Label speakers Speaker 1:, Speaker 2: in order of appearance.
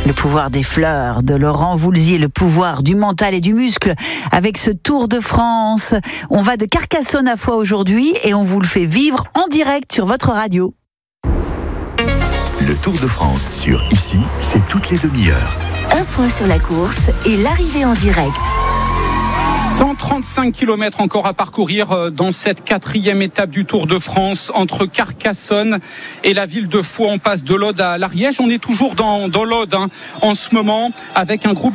Speaker 1: Le pouvoir des fleurs de Laurent Voulzier, le pouvoir du mental et du muscle avec ce Tour de France. On va de Carcassonne à Foix aujourd'hui et on vous le fait vivre en direct sur votre radio.
Speaker 2: Le Tour de France sur Ici, c'est toutes les demi-heures.
Speaker 3: Un point sur la course et l'arrivée en direct.
Speaker 4: 135 km encore à parcourir dans cette 4e étape du Tour de France entre Carcassonne et la ville de Foix. On passe de l'Aude à l'Ariège. On est toujours dans l'Aude en ce moment avec un groupe